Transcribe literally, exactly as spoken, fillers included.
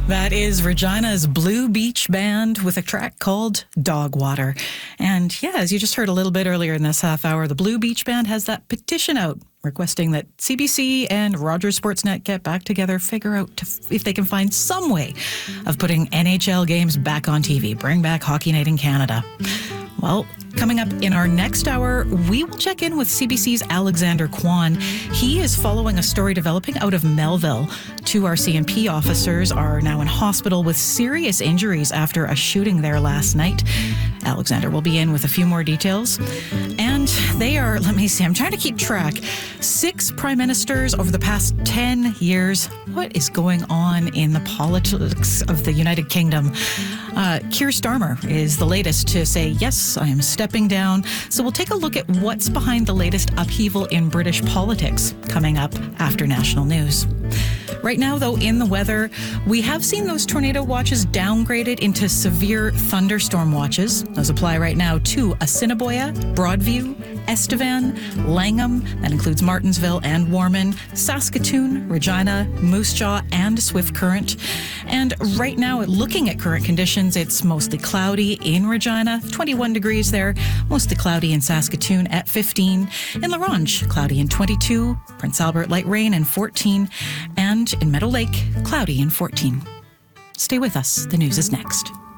That is Regina's Blue Beach Band with a track called Dog Water. And yeah, as you just heard a little bit earlier in this half hour, the Blue Beach Band has that petition out requesting that C B C and Rogers Sportsnet get back together, figure out to, if they can find some way of putting N H L games back on T V, bring back Hockey Night in Canada. Well, coming up in our next hour, we will check in with C B C's Alexander Kwan. He is following a story developing out of Melville. Two R C M P officers are now in hospital with serious injuries after a shooting there last night. Alexander will be in with a few more details. And they are, let me see, I'm trying to keep track. Six prime ministers over the past ten years. What is going on in the politics of the United Kingdom? Uh, Keir Starmer is the latest to say, yes, I am stepping down. So we'll take a look at what's behind the latest upheaval in British politics coming up after national news. Right now, though, in the weather, we have seen those tornado watches downgraded into severe thunderstorm watches. Those apply right now to Assiniboia, Broadview, Estevan, Langham, that includes Martinsville and Warman, Saskatoon, Regina, Moose Jaw, and Swift Current. And right now, looking at current conditions, it's mostly cloudy in Regina, twenty-one degrees there, mostly cloudy in Saskatoon at fifteen, in La Ronge, cloudy in twenty-two, Prince Albert, light rain in fourteen, and in Meadow Lake, cloudy in fourteen. Stay with us. The news is next.